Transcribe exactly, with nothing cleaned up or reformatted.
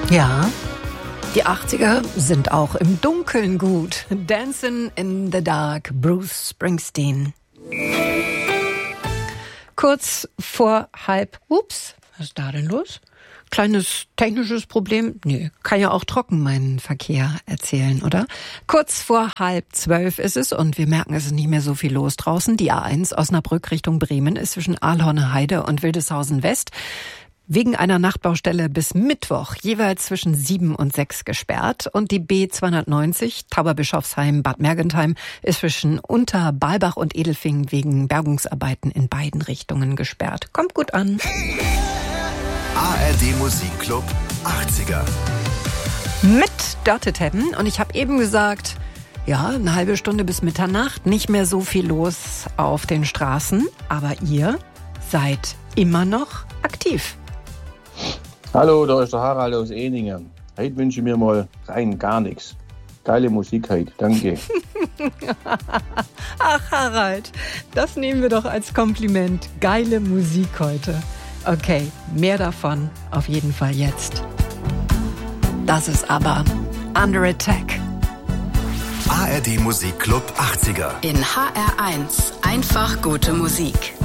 Ja, die achtziger sind auch im Dunkeln gut. Dancing in the Dark, Bruce Springsteen. Kurz vor halb, ups, was ist da denn los? Kleines technisches Problem? Nee, kann ja auch trocken meinen Verkehr erzählen, oder? Kurz vor halb zwölf ist es und wir merken, es ist nicht mehr so viel los draußen. Die A eins Osnabrück Richtung Bremen ist zwischen Ahlhorner Heide und Wildeshausen West wegen einer Nachtbaustelle bis Mittwoch jeweils zwischen sieben und sechs gesperrt. Und die B zweihundertneunzig Tauberbischofsheim Bad Mergentheim ist zwischen Unterbalbach und Edelfingen wegen Bergungsarbeiten in beiden Richtungen gesperrt. Kommt gut an. A R D Musikclub achtziger. Mit Dirty Tedden. Und ich habe eben gesagt, ja, eine halbe Stunde bis Mitternacht, nicht mehr so viel los auf den Straßen. Aber ihr seid immer noch aktiv. Hallo, da ist der Harald aus Ehningen. Heute wünsche ich mir mal rein gar nichts. Geile Musik heute, danke. Ach Harald, das nehmen wir doch als Kompliment. Geile Musik heute. Okay, mehr davon auf jeden Fall jetzt. Das ist aber Under Attack. A R D Musikclub achtziger. In H R eins. Einfach gute Musik.